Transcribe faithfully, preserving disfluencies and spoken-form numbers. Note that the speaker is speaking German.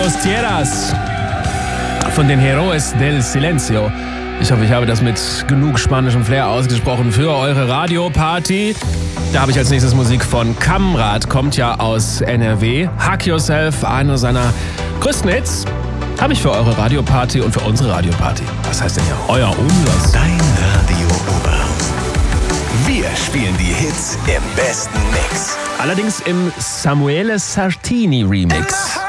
Los Tierras von den Héroes del Silencio. Ich hoffe, ich habe das mit genug spanischem Flair ausgesprochen für eure Radioparty. Da habe ich als nächstes Musik von Kamrat, kommt ja aus N R W. Hug Yourself, einer seiner größten Hits, habe ich für eure Radioparty und für unsere Radioparty. Was heißt denn ja euer Umlass? Dein Radio Oberhausen. Wir spielen die Hits im besten Mix. Allerdings im Samuele Sartini Remix.